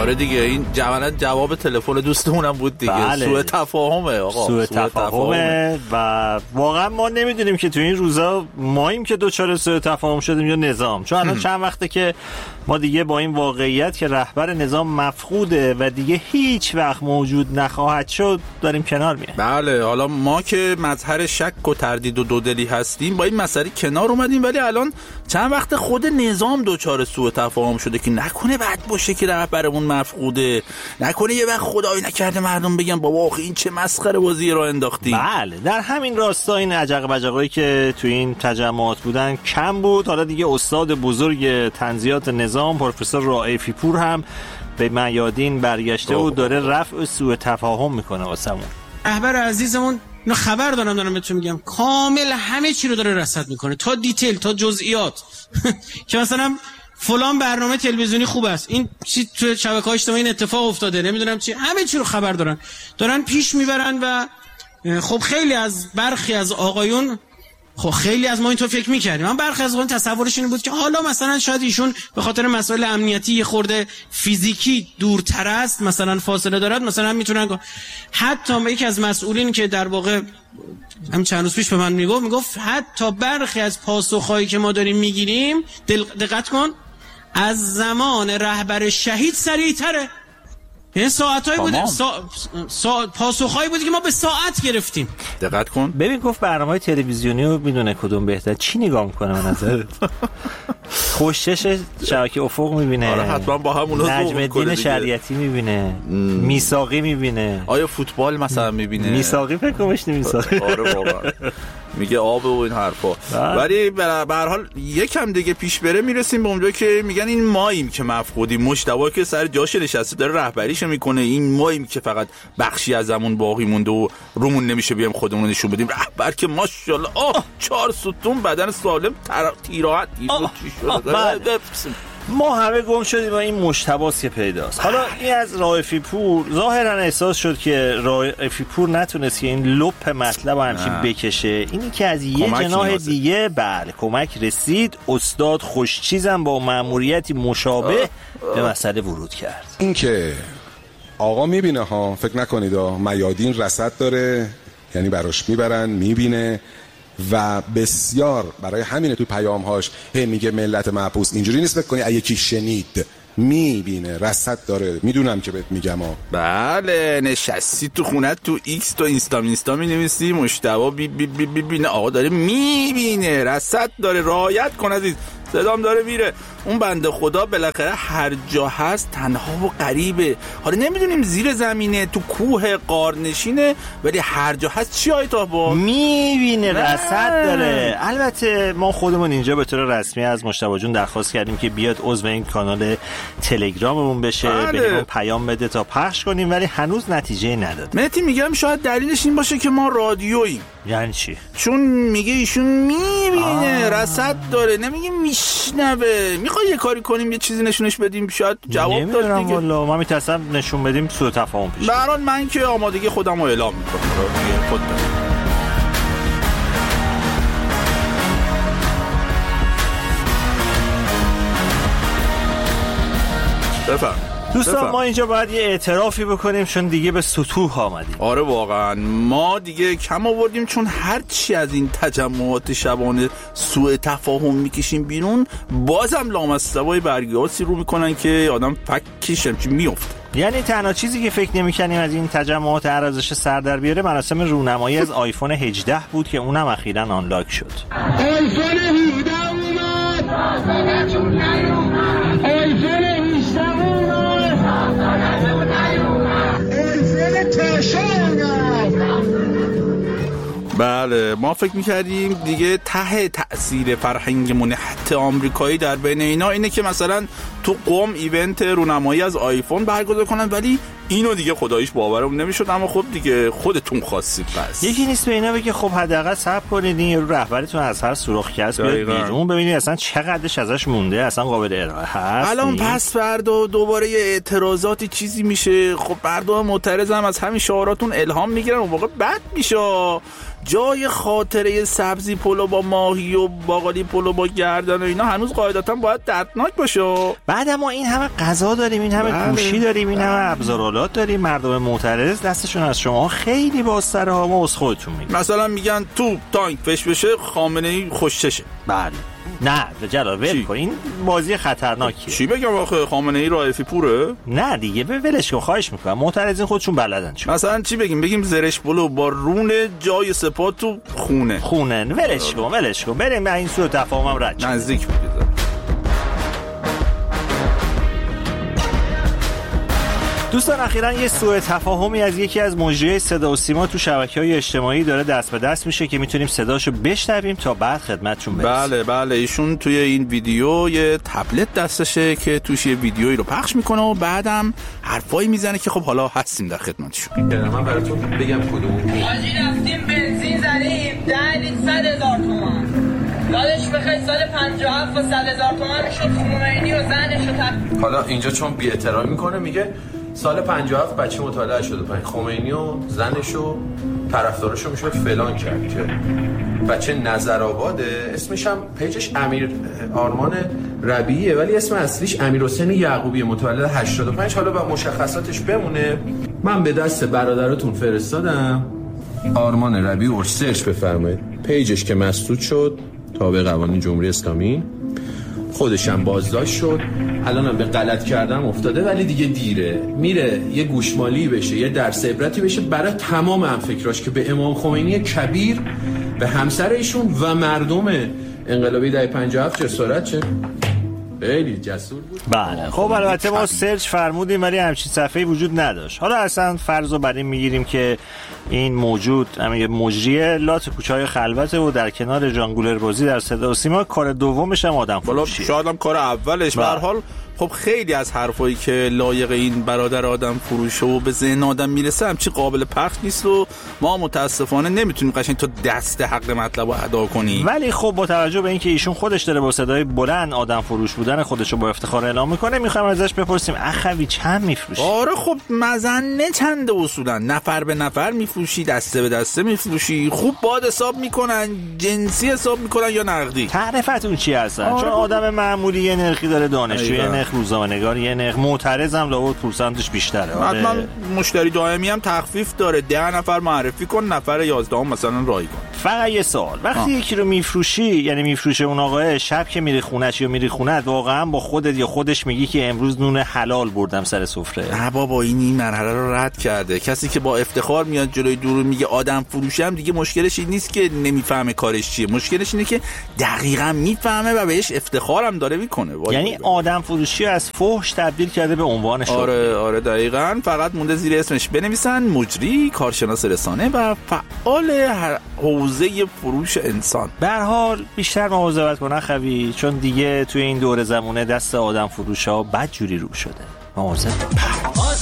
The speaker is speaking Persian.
آره دیگه، این جواب تلفن دوستمونم بود دیگه. بله. سوء تفاهمه آقا، سوء تفاهمه و واقعا ما نمیدونیم که تو این روزا ماییم که دوچار سوء تفاهم شدیم یا نظام، چون الان چند وقته که ما دیگه با این واقعیت که رهبر نظام مفقوده و دیگه هیچ وقت موجود نخواهد شد داریم کنار میایم. بله، حالا ما که مظهر شک و تردید و دودلی هستیم با این مسئله کنار اومدیم، ولی الان چند وقت خود نظام دوچار سوء تفاهم شده که نکنه بد باشه که رهبرمون مفقوده، نکنه یه وقت خدای نکرده مردم بگن بابا آخه این چه مسخره بازی را انداختیم. بله، در همین راستا این عجق بجقایی که تو این تجمعات بودن کم بود. حالا دیگه استاد بزرگ تنزیات نظام پروفسور رائفی پور هم به میادین برگشته و داره رفع سوء تفاهم میکنه واسمون. رهبر عزیزمون اینو خبر دارم بهتون میگم، کامل همه چی رو داره رصد میکنه تا دیتیل تا جزئیات که مثلا فلان برنامه تلویزیونی خوب است، این چی تو شبکه‌های اجتماعی این اتفاق افتاده، نمیدونم چی، همه چی رو خبر دارن پیش میبرن. و خب خیلی از برخی از آقایون، خب خیلی از ما اینطور فکر میکردیم، من برخی از آقایون تصورش این بود که حالا مثلا شاید ایشون به خاطر مسائل امنیتی یه خورده فیزیکی دورتر است، مثلا فاصله دارد، مثلا میتونن. حتی یکی از مسئولین که در واقع هم چند روز پیش به من میگفت حتی برخی از پاسخهایی که ما داریم میگیریم، دقت کن، از زمان رهبر شهید سریعتره. این ساعتایی بود، پاسخهایی بود که ما به ساعت گرفتیم. دقت کن. ببین گفت برنامه‌های تلویزیونی رو میدونه کدوم بهتر، چی نگاه میکنه به نظرت؟ خوشش شبکه افق میبینه، آره حتما با همون نجم الدین شریعتی میبینه، میثاقی میبینه، آیا فوتبال مثلا میبینه؟ میثاقی فکر کنم میثاقی. آره واقعا میگه آب و این حرفا. ولی به هر حال یکم دیگه پیش بره میرسیم به اونجا که میگن این ماییم که مفقودیم، مجتبی که سر جاش نشسته داره رهبریشو میکنه، این ماییم که فقط بخشی از زمون باقی مونده و رومون نمیشه بیام خودمون نشون بدیم. رهبر که ماشاءالله 4 ستون بدن سالم، تیراحت شده. ما همه گم شدیم و این مجتباست که پیداست. حالا این از رائفی پور ظاهرا احساس شد که رائفی پور نتونست که این لپ مطلب همچین بکشه، اینی که از یه جناح دیگه بله کمک رسید. استاد خوشچیزم با مأموریتی مشابه به مسئله ورود کرد. این که آقا میبینه ها، فکر نکنید میادین رصد داره، یعنی براش میبرن میبینه و بسیار برای همینه تو پیامهاش میگه ملت محبوس. اینجوری نیست فکر کنی یکی شنید، میبینه، رصد داره. میدونم که بهت میگم بله، نشستی تو خونه تو ایکس تو اینستا مینویسی مجتبی بینه آقا داره میبینه، رصد داره، رعایت کن عزیز. صدام داره میره. اون بنده خدا بالاخره هر جا هست تنها و غریبه. حالا نمیدونیم زیر زمینه، تو کوه قارنشینه، ولی هر جا هست. چی آیتا با میبینه، رصد داره. البته ما خودمون اینجا به طور رسمی از مجتبی جون درخواست کردیم که بیاد عضو این کانال تلگراممون بشه، بهمون پیام بده تا پخش کنیم، ولی هنوز نتیجه نداد. مهدی میگم شاید دلیلش این باشه که ما رادیوییم. یعنی چی؟ چون میگه ایشون میبینه، رصد داره، نمیگه میشنوه. میخوای یه کاری کنیم، یه چیزی نشونش بدیم، شاید جواب داد دیگه. والله ما میترسم نشون بدیم سوء تفاهم پیش. به هر حال من که آمادگی خودم رو اعلام میکنم. خود بفرم. دوستان ما اینجا باید یه اعترافی بکنیم، چون دیگه به سطوح آمدیم. آره واقعا ما دیگه کم آوردیم، چون هر چی از این تجمعات شبانه سوء تفاهم میکشیم بیرون، بازم لامصبای برگیاسی رو میکنن که آدم فکش همچین میفته. یعنی تنها چیزی که فکر نمی‌کنیم از این تجمعات ارزش سر در بیاره مراسم رونمایی از آیفون 18 بود که اونم اخیراً آنلاک شد. آیفون 18 اومد، آیفون 18 بله ما فکر میکردیم دیگه ته تأثیر فرهنگ منحت آمریکایی در بین اینا اینه که مثلا تو قم ایونت رونمایی از آیفون برگزار کنن، ولی اینو دیگه خداییش باورم نمیشد. اما خب دیگه خودتون خواستید. بس یکی نیست به اینا بگه خب حداقل صبر کنید این رهبرتون از هر سوراخ کس بیاد بیرون، ببینید اصلا چقدرش ازش مونده، اصلا قابل ارائه هست. الان پس فردا دوباره یه اعتراضاتی چیزی میشه، خب مردم معترض هم از همین شعاراتون الهام میگیرن، اون موقع بد میشه. جای خاطره سبزی پلو با ماهی و باقالی پلو با گردن و اینا هنوز قاعدتا باید دردناک باشه. بعد ما این همه غذا داریم، این همه گوشی داریم، این همه ابزارالات داریم، مردم معترض دستشون از شما خیلی بازتره ها. ما از خودتون میگیم مثلا میگن تو تانک فش بشه خامنه‌ای خوششه. بله نه جلال ول کن، این بازی خطرناکیه. چی بگم آخه خامنه‌ای رائفی پوره؟ نه دیگه ولش کن، خواهش میکنم، معترضین خودشون بلدن. مثلا چی بگیم زرش پلو با رون جای سپاه تو خونه ولش کن بریم به این سوء تفاهمم رد نزدیک بگید. دوستان اخیراً یه سوء تفاهمی از یکی از مجریای صدا و سیما تو شبکه‌های اجتماعی داره دست به دست میشه که میتونیم صداشو بشنویم تا بعد خدمتتون برسیم. بله ایشون توی این ویدیو یه تبلت دستشه که توش یه ویدیویی رو پخش میکنه و بعدم حرفایی میزنه که خب حالا هستیم در خدمتشون. من براتون بگم کدوم. حاجی رفتیم بنزین زدیم 10 لیتر 100,000 تومان. یادش بخیر سال 57 و 100,000 تومان میشد خمینی و زنش رو حالا اینجا چون بی‌احترامی میکنه میگه سال 57 بچه مطالعه شده خمینی و زنش و طرفداراشو میشد فلان کرد که بچه نظرآباده، اسمش هم پیجش امیر آرمان ربیعیه ولی اسم اصلیش امیرحسین یعقوبی متولد 85. حالا با مشخصاتش بمونه. من به دست برادراتون فرستادم، آرمان ربیعی سرچ بفرمایید. پیجش که مسدود شد تابع قوانین جمهوری اسلامی، خودشم بازداشت شد، الانم به غلط کردم افتاده ولی دیگه دیره. میره یه گوشمالی بشه، یه درس عبرتی بشه برای تمام هم فکراش که به امام خمینی کبیر، به همسر ایشون و مردم انقلابی دهه 57 جسارت چه خیلی جسور بود. بله خب البته ما سرچ فرمودیم ولی همچین صفحه‌ای وجود نداشت. حالا اصلا فرض رو بر این میگیریم که این موجود همین مجری لات کوچه‌های خلوته و در کنار جانگولر بازی در صدا و سیما کار دومش هم آدم فروشی. شاید هم کار اولش. به هر حال خب خیلی از حرفایی که لایق این برادر آدم فروشه و به ذهن آدم میرسه همچی قابل پخش نیست و ما متاسفانه نمیتونیم قشنگ تا دست حق مطلب رو ادا کنیم. ولی خب با توجه به اینکه ایشون خودش داره با صدای بلند آدم فروش بودن خودش رو با افتخار اعلام میکنه، میخوایم ازش بپرسیم اخوی چند میفروشی؟ آره خب مزنه چند اصولا، نفر به نفر میفروشی، دسته به دسته میفروشی، خوب باد حساب میکنن، جنسی حساب میکنن یا نقدی؟ تعرفتون چی هستن؟ چون آدم معمولی یه نرخی داره، دانشجو یه نرخ، روزنامه‌نگار یه نرخ، معترض هم لابد پورسانتش بیشتره. حتما مشتری دائمی هم تخفیف داره، 10 نفر معرفی کن، نفر 11 هم مثلا رای کن. فقط یه سوال، وقتی یکی رو میفروشی، یعنی میفروشه اون آقا، شب که میری خونه‌ش یا میری خونه‌ت، واقعا با خودت یا خودش میگی که امروز نون حلال بردم سر سفره؟ نه بابا، این مرحله رو رد کرده. کسی که با افتخار میاد جلوی دور میگه آدم فروشم، دیگه مشکلش این نیست که نمیفهمه کارش چیه، مشکلش اینه که دقیقاً میفهمه و بهش افتخارم داره میکنه. یعنی آدم فروشی از فحش تبدیل کرده به عنوان شغل. آره دقیقاً. فقط مونده زیر اسمش بنویسن مجری، کارشناس رسانه و فعال حوزه فروش انسان. به هر حال بیشتر مواظبت کن اخوی، چون دیگه توی این دور زمونه دست آدم فروشا بدجوری رو شده. مواظب.